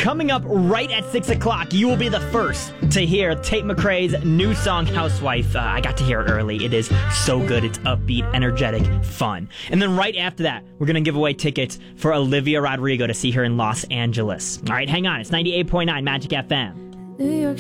Coming up right at 6 o'clock, you will be the first to hear Tate McRae's new song, Housewife. I got to hear it early. It is so good. It's upbeat, energetic, fun. And then right after that, we're going to give away tickets for Olivia Rodrigo to see her in Los Angeles. All right, hang on. It's 98.9 Magic FM. New York